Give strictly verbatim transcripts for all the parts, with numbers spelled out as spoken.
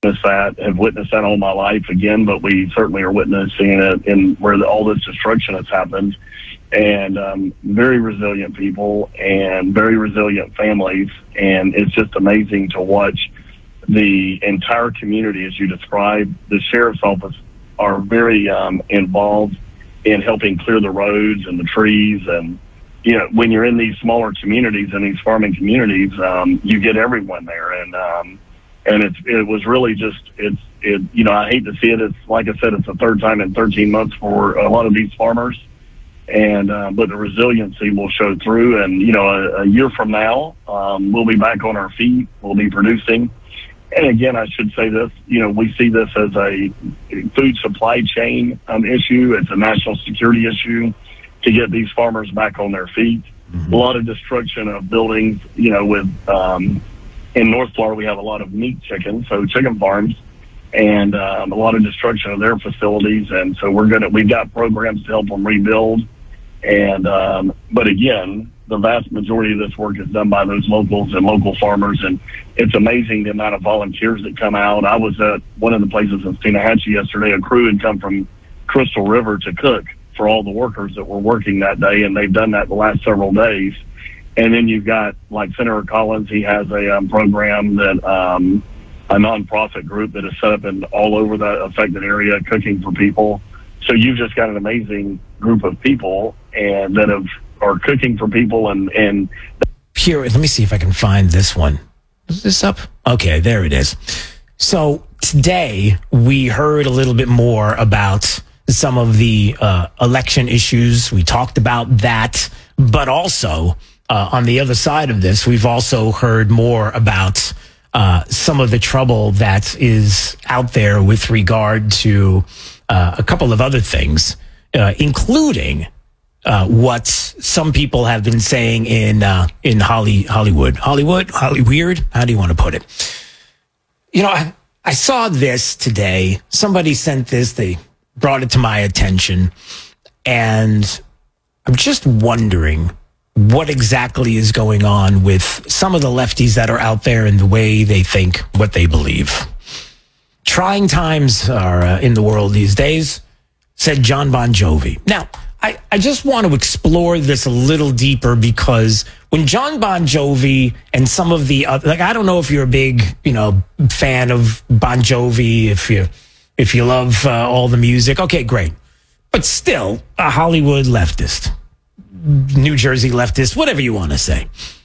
witnessed that, have witnessed that all my life again, but we certainly are witnessing it in where the, all this destruction has happened. And um, very resilient people and very resilient families. And it's just amazing to watch the entire community, as you described. The sheriff's office are very um, involved in helping clear the roads and the trees. And, you know, when you're in these smaller communities and these farming communities, um, you get everyone there. And, um, and it's, it was really just, it's, it, you know, I hate to see it. It's like I said, it's the third time in thirteen months for a lot of these farmers. And, uh, but the resiliency will show through. And, you know, a, a year from now, um, we'll be back on our feet. We'll be producing. And again, I should say this, you know, we see this as a food supply chain um, issue. It's a national security issue to get these farmers back on their feet. Mm-hmm. A lot of destruction of buildings, you know, with, um, in North Florida, we have a lot of meat chickens, so chicken farms, and um, a lot of destruction of their facilities. And so we're going to, we've got programs to help them rebuild. And, um, but again, the vast majority of this work is done by those locals and local farmers. And it's amazing the amount of volunteers that come out. I was at one of the places in Steinhatchee yesterday. A crew had come from Crystal River to cook for all the workers that were working that day. And they've done that the last several days. And then you've got like Senator Collins. He has a um, program that, um, a nonprofit group that is set up in all over the affected area, cooking for people. So you've just got an amazing group of people and that have, are cooking for people. And, and here, let me see if I can find this one. Is this up? Okay, there it is. So today we heard a little bit more about some of the uh, election issues. We talked about that, but also uh, on the other side of this, we've also heard more about uh, some of the trouble that is out there with regard to uh, a couple of other things, uh, including Uh, what some people have been saying in uh, in Holly, Hollywood. Hollywood? Holly Weird? How do you want to put it? You know, I, I saw this today. Somebody sent this. They brought it to my attention. And I'm just wondering what exactly is going on with some of the lefties that are out there and the way they think, what they believe. Trying times are uh, in the world these days, said John Bon Jovi. Now, I, I just want to explore this a little deeper because when John Bon Jovi and some of the other, like, I don't know if you're a big, you know, fan of Bon Jovi, if you, if you love uh, all the music. Okay, great. But still a Hollywood leftist, New Jersey leftist, whatever you want to say.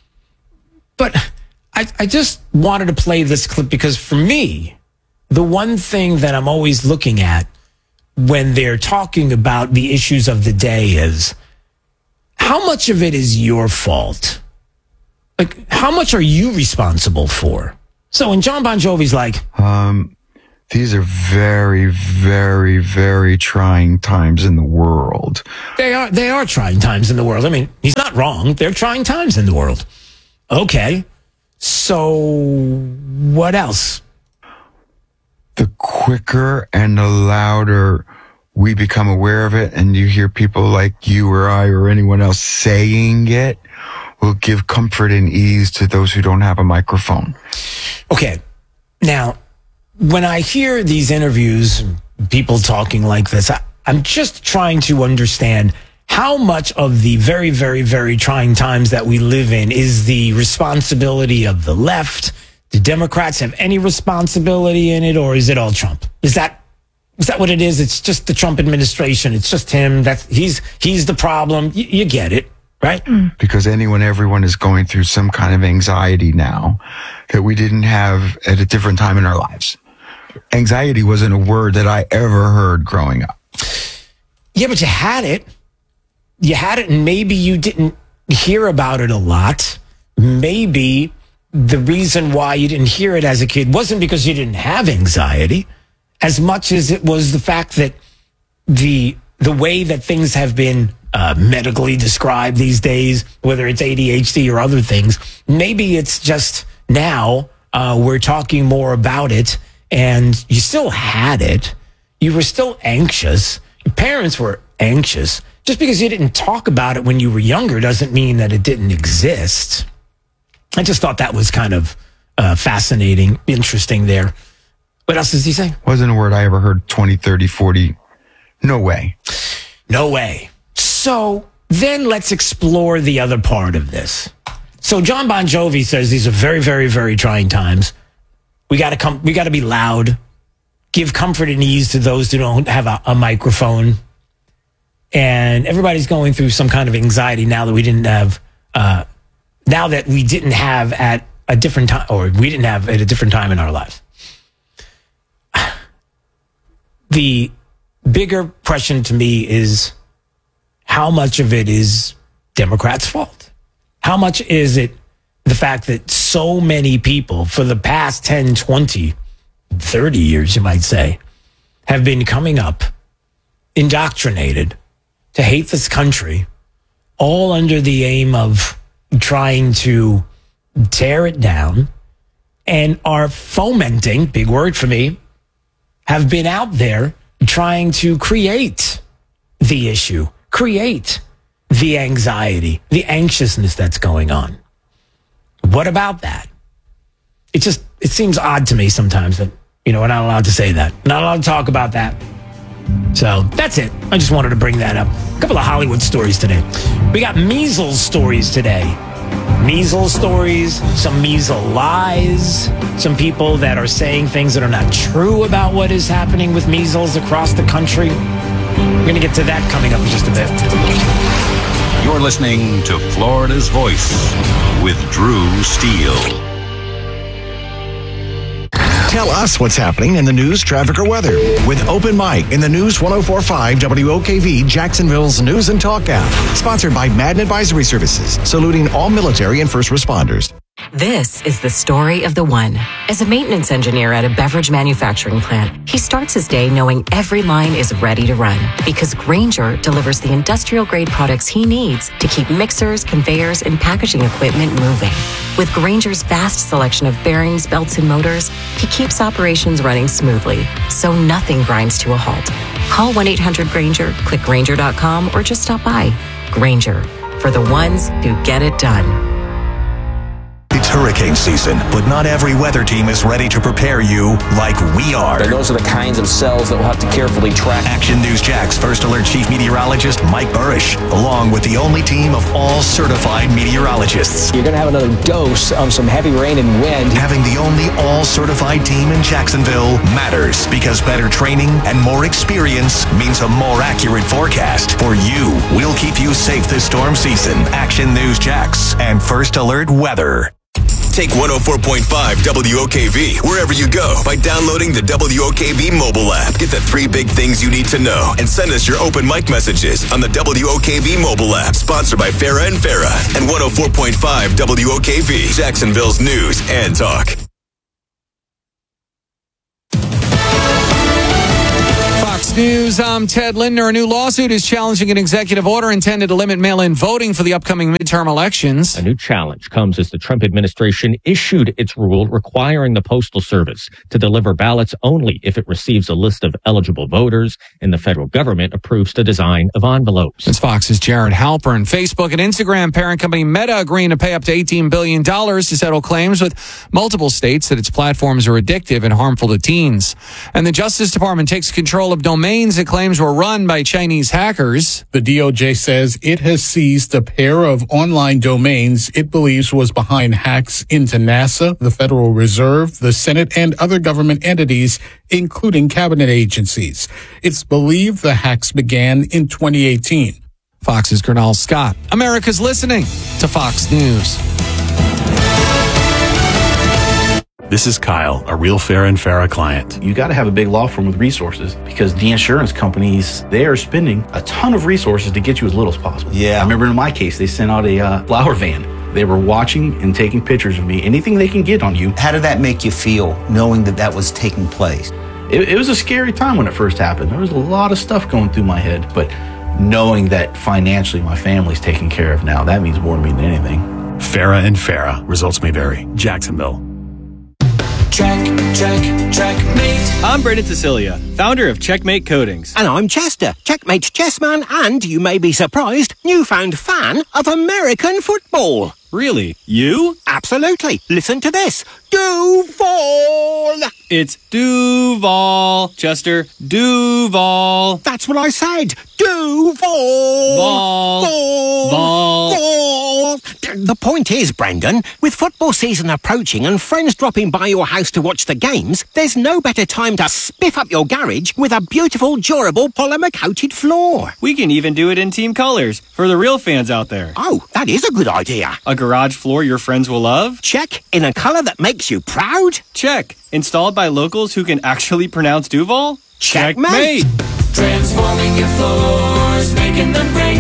But I, I just wanted to play this clip because for me, the one thing that I'm always looking at when they're talking about the issues of the day is how much of it is your fault? Like, how much are you responsible for? So when John Bon Jovi's like, um, these are very, very, very trying times in the world. They are, they are trying times in the world. I mean, he's not wrong. They're trying times in the world. Okay. So what else? The quicker and the louder we become aware of it, and you hear people like you or I or anyone else saying it, will give comfort and ease to those who don't have a microphone. Okay. Now, when I hear these interviews, people talking like this, I, I'm just trying to understand how much of the very, very, very trying times that we live in is the responsibility of the left. Do Democrats have any responsibility in it, or is it all Trump? Is that is that what it is? It's just the Trump administration. It's just him. That's he's he's the problem. Y- you get it, right? Mm. Because anyone, everyone is going through some kind of anxiety now that we didn't have at a different time in our lives. Anxiety wasn't a word that I ever heard growing up. Yeah, but you had it. You had it, and maybe you didn't hear about it a lot. Maybe the reason why you didn't hear it as a kid wasn't because you didn't have anxiety, as much as it was the fact that the the way that things have been uh, medically described these days, whether it's A D H D or other things, maybe it's just now uh, we're talking more about it, and you still had it. You were still anxious. Your parents were anxious. Just because you didn't talk about it when you were younger doesn't mean that it didn't exist. I just thought that was kind of uh, fascinating, interesting there. What else does he say? Wasn't a word I ever heard twenty, thirty, forty. No way. No way. So then let's explore the other part of this. So John Bon Jovi says these are very, very, very trying times. We got to come. We got to be loud. Give comfort and ease to those who don't have a, a microphone. And everybody's going through some kind of anxiety now that we didn't have. Uh, now that we didn't have at a different time, or we didn't have at a different time in our lives. The bigger question to me is how much of it is Democrats' fault? How much is it the fact that so many people for the past ten, twenty, thirty years, you might say, have been coming up indoctrinated to hate this country, all under the aim of trying to tear it down, and are fomenting, big word for me, have been out there trying to create the issue, create the anxiety, the anxiousness that's going on. What about that? It just, it seems odd to me sometimes that, you know, we're not allowed to say that. Not allowed to talk about that. So that's it. I just wanted to bring that up. A couple of Hollywood stories today. We got measles stories today. Measles stories, some measles lies, some people that are saying things that are not true about what is happening with measles across the country. We're going to get to that coming up in just a bit. You're listening to Florida's Voice with Drew Steele. Tell us what's happening in the news, traffic, or weather with Open Mic in the News one oh four point five W O K V, Jacksonville's News and Talk app. Sponsored by Madden Advisory Services, saluting all military and first responders. This is the story of the one. As a maintenance engineer at a beverage manufacturing plant, he starts his day knowing every line is ready to run because Grainger delivers the industrial-grade products he needs to keep mixers, conveyors, and packaging equipment moving. With Grainger's vast selection of bearings, belts, and motors, he keeps operations running smoothly, so nothing grinds to a halt. Call one eight hundred Grainger, click Grainger dot com, or just stop by. Grainger, for the ones who get it done. It's hurricane season, but not every weather team is ready to prepare you like we are. And those are the kinds of cells that we'll have to carefully track. Action News Jack's First Alert Chief Meteorologist Mike Burrish, along with the only team of all certified meteorologists. You're going to have another dose of some heavy rain and wind. Having the only all-certified team in Jacksonville matters because better training and more experience means a more accurate forecast for you. We'll keep you safe this storm season. Action News Jax and First Alert Weather. Take one oh four point five W O K V wherever you go by downloading the W O K V mobile app. Get the three big things you need to know and send us your open mic messages on the W O K V mobile app. Sponsored by Farah and Farah and one oh four point five W O K V, Jacksonville's News and Talk. Fox News, I'm Ted Lindner. A new lawsuit is challenging an executive order intended to limit mail-in voting for the upcoming midterm elections. A new challenge comes as the Trump administration issued its rule requiring the Postal Service to deliver ballots only if it receives a list of eligible voters and the federal government approves the design of envelopes. It's Fox's Jared Halpern. Facebook and Instagram parent company Meta agreeing to pay up to eighteen billion dollars to settle claims with multiple states that its platforms are addictive and harmful to teens. And the Justice Department takes control of domains it claims were run by Chinese hackers. The D O J says it has seized a pair of online domains it believes was behind hacks into NASA, the Federal Reserve, the Senate, and other government entities, including cabinet agencies. It's believed the hacks began in twenty eighteen. Fox's Gernal Scott. America's listening to Fox News. This is Kyle, a real Farah and Farah client. You got to have a big law firm with resources because the insurance companies, they are spending a ton of resources to get you as little as possible. Yeah. I remember in my case, they sent out a uh, flower van. They were watching and taking pictures of me, anything they can get on you. How did that make you feel, knowing that that was taking place? It, it was a scary time when it first happened. There was a lot of stuff going through my head, but knowing that financially my family's taken care of now, that means more to me than anything. Farah and Farah. Results may vary. Jacksonville. Check, check, checkmate. I'm Brendan Cecilia, founder of Checkmate Coatings. And I'm Chester, Checkmate chessman and, you may be surprised, newfound fan of American football. Really? You? Absolutely. Listen to this. Do fall. It's Duval, Chester. Duval. That's what I said. Duval. Vol. Vol. Vol. Vol. The point is, Brendan, with football season approaching and friends dropping by your house to watch the games, there's no better time to spiff up your garage with a beautiful, durable, polymer-coated floor. We can even do it in team colors for the real fans out there. Oh, that is a good idea. A garage floor your friends will love? Check. In a color that makes you proud? Check. Installed by locals who can actually pronounce Duval? Checkmate. Transforming your floors, making them great.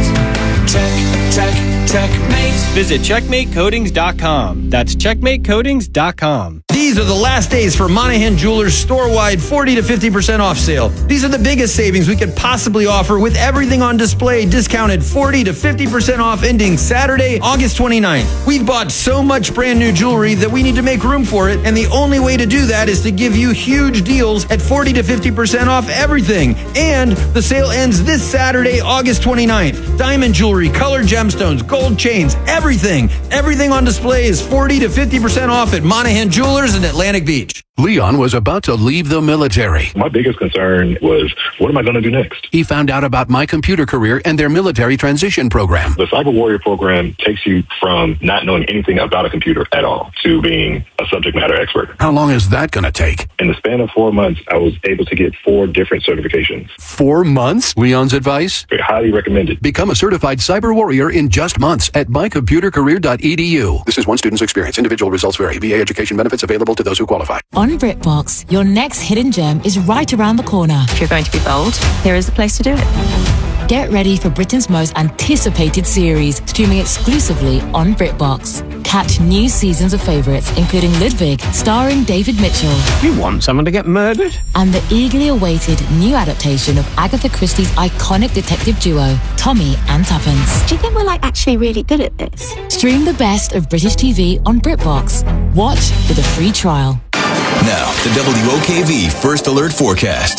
Check, check, checkmate. Visit checkmate coatings dot com. That's checkmate coatings dot com. These are the last days for Monahan Jewelers store-wide forty to fifty percent off sale. These are the biggest savings we could possibly offer with everything on display discounted forty to fifty percent off ending Saturday, August twenty-ninth. We've bought so much brand new jewelry that we need to make room for it, and the only way to do that is to give you huge deals at forty to fifty percent off everything. And the sale ends this Saturday, August twenty-ninth. Diamond jewelry, colored gemstones, gold chains, everything. Everything on display is forty to fifty percent off at Monahan Jewelers in Atlantic Beach. Leon was about to leave the military. My biggest concern was, what am I going to do next? He found out about My Computer Career and their military transition program. The Cyber Warrior program takes you from not knowing anything about a computer at all to being a subject matter expert. How long is that going to take? In the span of four months, I was able to get four different certifications. Four months? Leon's advice? I highly recommend it. Become a certified cyber warrior in just months at my computer career dot e d u. This is one student's experience. Individual results vary. V A education benefits available to those who qualify. On BritBox, your next hidden gem is right around the corner. If you're going to be bold, here is the place to do it. Get ready for Britain's most anticipated series, streaming exclusively on BritBox. Catch new seasons of favourites, including Ludwig, starring David Mitchell. You want someone to get murdered? And the eagerly awaited new adaptation of Agatha Christie's iconic detective duo, Tommy and Tuppence. Do you think we're like actually really good at this? Stream the best of British T V on BritBox. Watch with a free trial. Now, the W O K V First Alert Forecast.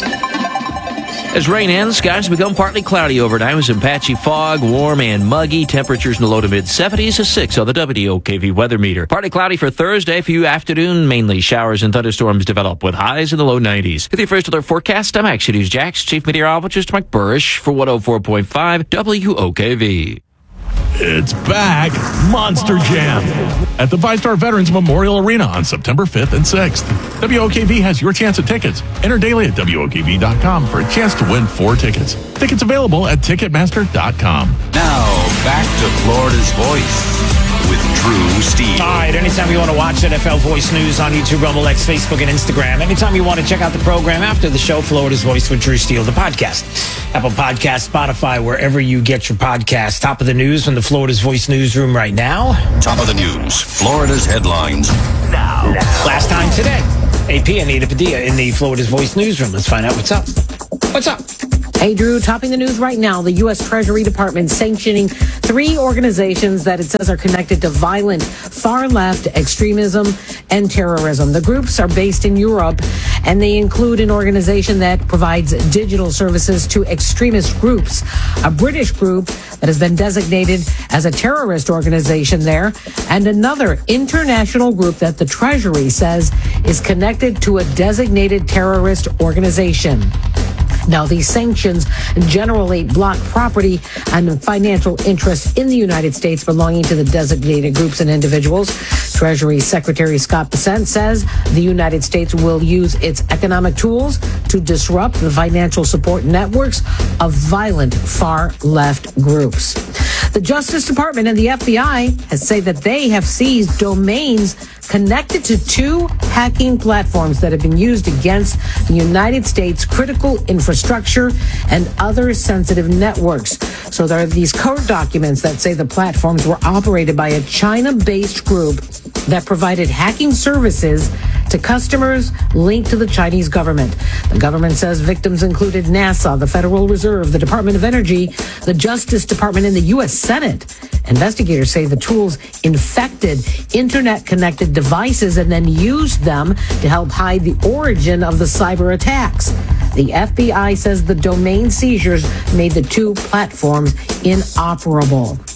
As rain ends, skies become partly cloudy overnight with some patchy fog, warm and muggy. Temperatures in the low to mid seventies, a six on the W O K V weather meter. Partly cloudy for Thursday. For you afternoon, mainly showers and thunderstorms develop with highs in the low nineties. With your First Alert Forecast, I'm Action News Jax Chief Meteorologist Mike Burrish for one oh four point five W O K V. It's back, Monster Jam, at the VyStar Veterans Memorial Arena on September fifth and sixth. W O K V has your chance at tickets. Enter daily at W O K V dot com for a chance to win four tickets. Tickets available at Ticketmaster dot com. Now, back to Florida's Voice with Drew Steele. All right, anytime you want to watch N F L Voice News on YouTube, Rumble, X, Facebook, and Instagram. Anytime you want to check out the program after the show, Florida's Voice with Drew Steele, the podcast. Apple Podcast, Spotify, wherever you get your podcast. Top of the news from the Florida's Voice newsroom right now. Top of the news, Florida's headlines now. Last time today, A P Anita Padilla in the Florida's Voice newsroom. Let's find out what's up. What's up? Hey, Drew, topping the news right now, the U S Treasury Department sanctioning three organizations that it says are connected to violent far-left extremism and terrorism. The groups are based in Europe, and they include an organization that provides digital services to extremist groups, a British group that has been designated as a terrorist organization there, and another international group that the Treasury says is connected to a designated terrorist organization. Now, these sanctions generally block property and financial interests in the United States belonging to the designated groups and individuals. Treasury Secretary Scott Bessent says the United States will use its economic tools to disrupt the financial support networks of violent far-left groups. The Justice Department and the F B I has said that they have seized domains connected to two hacking platforms that have been used against the United States critical infrastructure and other sensitive networks. So there are these code documents that say the platforms were operated by a China-based group that provided hacking services to customers linked to the Chinese government. The government says victims included NASA, the Federal Reserve, the Department of Energy, the Justice Department, and the U S Senate. Investigators say the tools infected internet-connected devices and then used them to help hide the origin of the cyber attacks. The F B I says the domain seizures made the two platforms inoperable.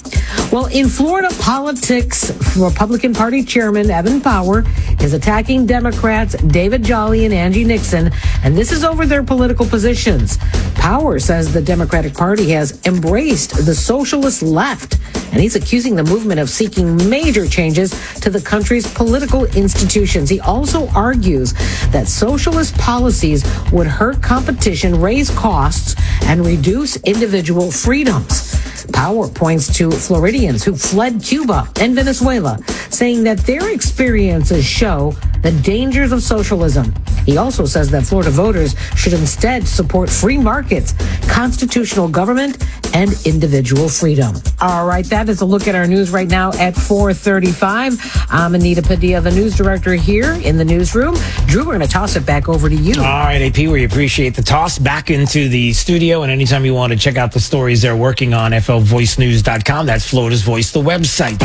Well, in Florida politics, Republican Party Chairman Evan Power is attacking Democrats David Jolly and Angie Nixon, and this is over their political positions. Power says the Democratic Party has embraced the socialist left, and he's accusing the movement of seeking major changes to the country's political institutions. He also argues that socialist policies would hurt competition, raise costs, and reduce individual freedoms. Power points to Floridians who fled Cuba and Venezuela, saying that their experiences show the dangers of socialism. He also says that Florida voters should instead support free markets, constitutional government, and individual freedom. All right, that is a look at our news right now at four thirty-five. I'm Anita Padilla, the news director here in the newsroom. Drew, we're going to toss it back over to you. All right, A P, we appreciate the toss back into the studio. And anytime you want to check out the stories they're working on, F L voice news dot com. That's Florida's Voice, the website.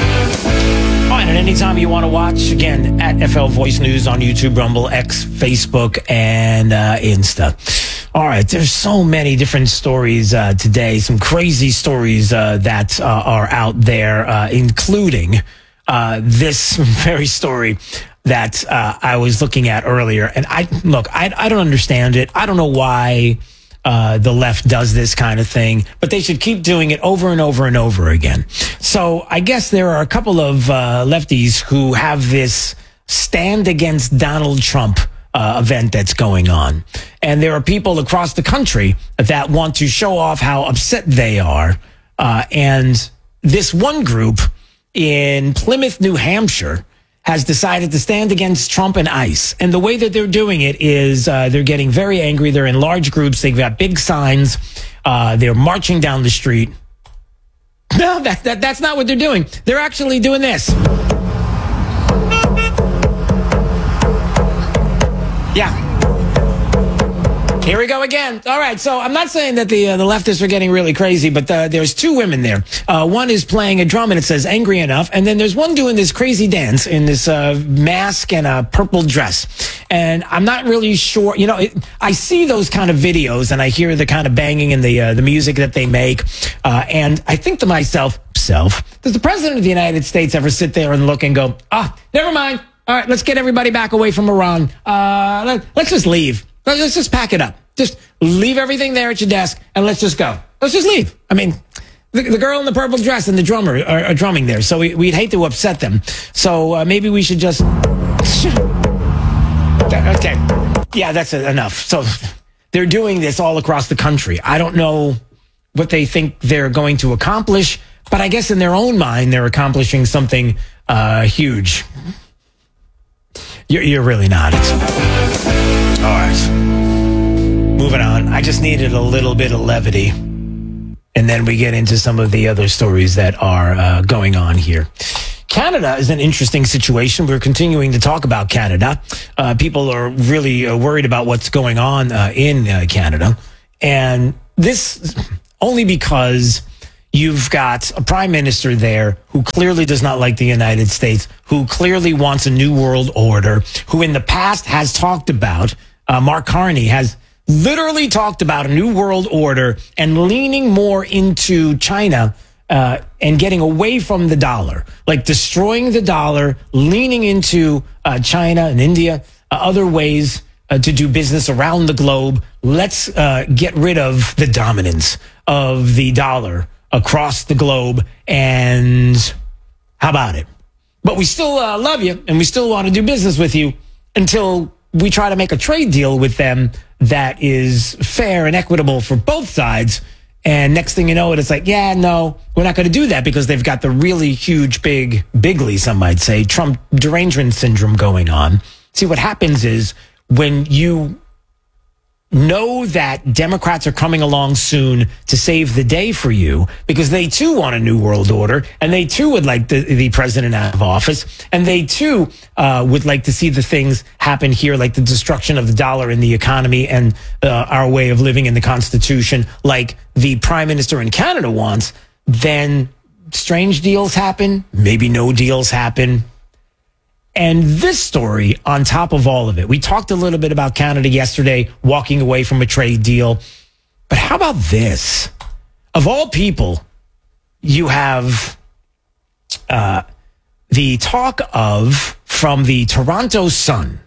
All right, and anytime you want to watch, again, at F L Voice News on YouTube, Rumble, X, Facebook, and uh, Insta. All right, there's so many different stories uh, today, some crazy stories uh, that uh, are out there, uh, including uh, this very story that uh, I was looking at earlier. And I look, I, I don't understand it. I don't know why uh, the left does this kind of thing, but they should keep doing it over and over and over again. So I guess there are a couple of uh, lefties who have this stand against Donald Trump Uh, event that's going on. And there are people across the country that want to show off how upset they are. Uh, and this one group in Plymouth, New Hampshire, has decided to stand against Trump and ICE. And the way that they're doing it is uh, they're getting very angry. They're in large groups. They've got big signs. Uh, they're marching down the street. No, that, that, that's not what they're doing. They're actually doing this. Yeah. Here we go again. All right. So I'm not saying that the uh, the leftists are getting really crazy, but uh, there's two women there. Uh, one is playing a drum and it says angry enough. And then there's one doing this crazy dance in this uh, mask and a purple dress. And I'm not really sure, you know, it, I see those kind of videos and I hear the kind of banging and the, uh, the music that they make. Uh, and I think to myself, self, does the president of the United States ever sit there and look and go, ah, never mind. All right, let's get everybody back away from Iran. Uh, let, let's just leave. Let's just pack it up. Just leave everything there at your desk and let's just go. Let's just leave. I mean, the, the girl in the purple dress and the drummer are, are drumming there, so we, we'd hate to upset them. So uh, maybe we should just... Okay. Yeah, that's enough. So they're doing this all across the country. I don't know what they think they're going to accomplish, but I guess in their own mind, they're accomplishing something uh, huge. You're, you're really not. All right. Moving on. I just needed a little bit of levity. And then we get into some of the other stories that are uh, going on here. Canada is an interesting situation. We're continuing to talk about Canada. Uh, people are really uh, worried about what's going on uh, in uh, Canada. And this only because you've got a prime minister there who clearly does not like the United States, who clearly wants a new world order, who in the past has talked about, uh, Mark Carney has literally talked about a new world order and leaning more into China uh, and getting away from the dollar, like destroying the dollar, leaning into uh, China and India, uh, other ways uh, to do business around the globe. Let's uh, get rid of the dominance of the dollar across the globe, and how about it? But we still uh, love you, and we still want to do business with you until we try to make a trade deal with them that is fair and equitable for both sides. And next thing you know, it's like, yeah, no, we're not going to do that because they've got the really huge, big, bigly, some might say, Trump derangement syndrome going on. See, what happens is when you know that Democrats are coming along soon to save the day for you because they too want a new world order and they too would like the, the president out of office and they too uh, would like to see the things happen here like the destruction of the dollar and the economy and uh, our way of living in the Constitution like the prime minister in Canada wants, then strange deals happen, maybe no deals happen. And this story, on top of all of it, we talked a little bit about Canada yesterday, walking away from a trade deal. But how about this? Of all people, you have uh, the talk of from the Toronto Sun.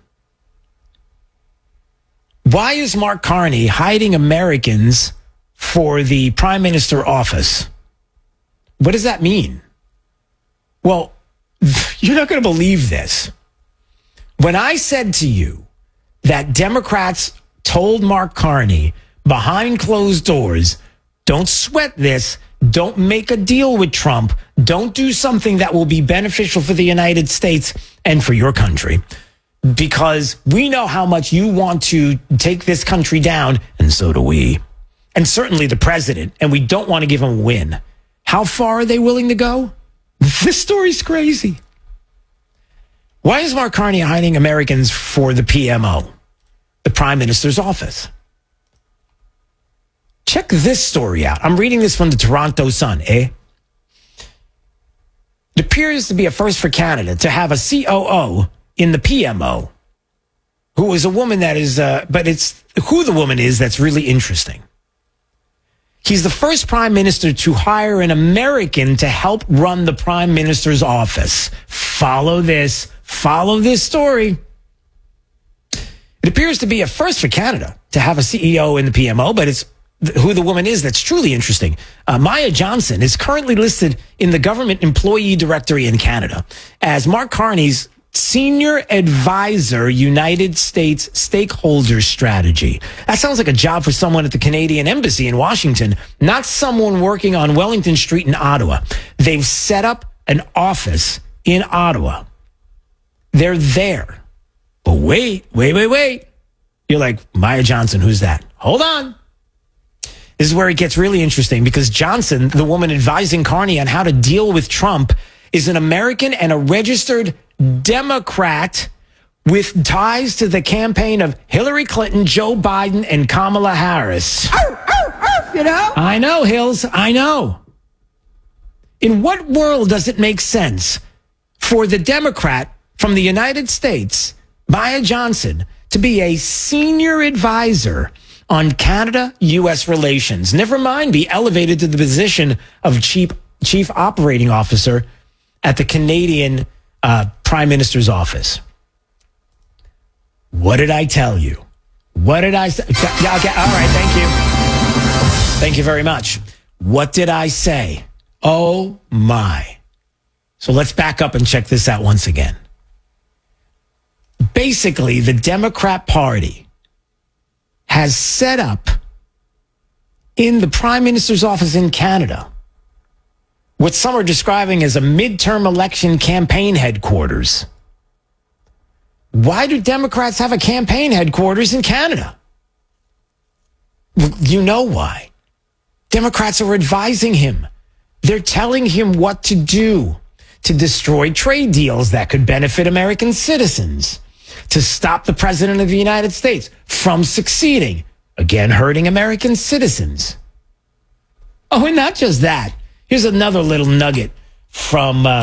Why is Mark Carney hiding Americans for the prime minister office? What does that mean? Well, you're not going to believe this. When I said to you that Democrats told Mark Carney behind closed doors, don't sweat this, don't make a deal with Trump, don't do something that will be beneficial for the United States and for your country, because we know how much you want to take this country down, and so do we. And certainly the president, and we don't want to give him a win. How far are they willing to go? This story's crazy. Why is Mark Carney hiding Americans for the P M O, the Prime Minister's office? Check this story out. I'm reading this from the Toronto Sun, eh? It appears to be a first for Canada to have a C O O in the P M O, who is a woman that is, uh, but it's who the woman is that's really interesting. He's the first prime minister to hire an American to help run the prime minister's office. Follow this. Follow this story. It appears to be a first for Canada to have a C E O in the P M O, but it's who the woman is that's truly interesting. Uh, Maya Johnson is currently listed in the government employee directory in Canada as Mark Carney's Senior Advisor, United States Stakeholder Strategy. That sounds like a job for someone at the Canadian Embassy in Washington, not someone working on Wellington Street in Ottawa. They've set up an office in Ottawa. They're there. But wait, wait, wait, wait. You're like, Maya Johnson, who's that? Hold on. This is where it gets really interesting because Johnson, the woman advising Carney on how to deal with Trump, is an American and a registered Democrat with ties to the campaign of Hillary Clinton, Joe Biden, and Kamala Harris. Oh, oh, oh, you know? I know, Hills. I know. In what world does it make sense for the Democrat from the United States, Maya Johnson, to be a senior advisor on Canada U S relations? Never mind be elevated to the position of chief, chief operating officer at the Canadian uh, Prime Minister's office. What did I tell you? What did I say? Okay, all right, thank you. Thank you very much. What did I say? Oh, my. So let's back up and check this out once again. Basically, the Democrat Party has set up in the Prime Minister's office in Canada what some are describing as a midterm election campaign headquarters. Why do Democrats have a campaign headquarters in Canada? Well, you know why. Democrats are advising him. They're telling him what to do to destroy trade deals that could benefit American citizens, to stop the president of the United States from succeeding, again, hurting American citizens. Oh, and not just that. Here's another little nugget from uh,